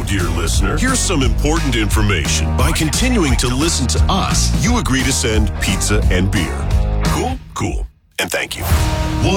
dear listener, here's some important information. By continuing to listen to us, you agree to send pizza and beer. Cool? Cool. And thank you.